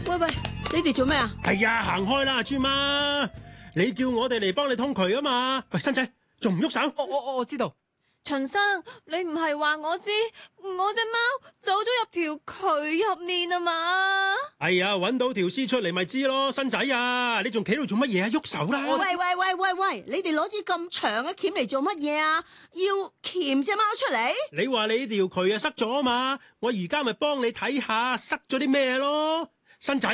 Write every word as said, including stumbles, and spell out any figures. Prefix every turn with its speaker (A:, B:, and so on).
A: 喂喂，你哋做咩啊？
B: 係呀，行開啦，豬媽，你叫我哋嚟幫你通渠啊嘛。喂，新仔，仲唔喐手？
C: 我我我知道。
D: 秦生，你唔係話我知我隻貓走咗入條渠入面啊嘛？
B: 哎呀，搵到條屍出嚟咪知咯，新仔啊，你仲企度做乜嘢啊？喐手啦！
A: 喂喂喂喂喂，你哋攞支咁長嘅鉗嚟做乜嘢啊？要鉗隻貓出嚟？
B: 你話你條渠啊塞咗啊嘛，我而家咪幫你睇下塞咗啲咩咯，新仔。